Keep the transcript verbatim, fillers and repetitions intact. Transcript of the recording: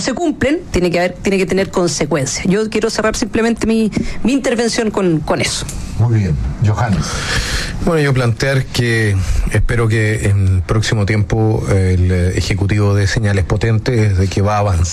se cumplen, tiene que haber, tiene que tener consecuencias. Yo quiero cerrar simplemente mi, mi intervención con, con eso. Muy bien. Johannes. Bueno, yo plantear que espero que en próximo tiempo el Ejecutivo dé señales potentes de que va a avanzar